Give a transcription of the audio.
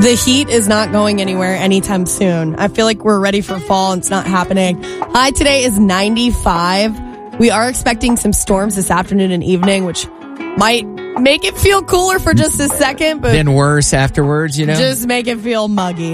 The heat is not going anywhere anytime soon. I feel like we're ready for fall and it's not happening. High today is 95. We are expecting some storms this afternoon and evening, which might make it feel cooler for just a second, but Then worse afterwards, just make it feel muggy.